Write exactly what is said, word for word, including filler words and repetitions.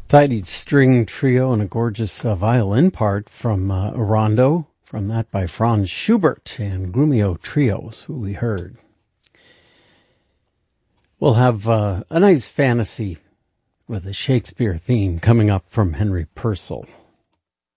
Tidy string trio and a gorgeous uh, violin part from uh, a rondo, from that by Franz Schubert and Grumio Trios, who we heard. We'll have uh, a nice fantasy with a Shakespeare theme coming up from Henry Purcell.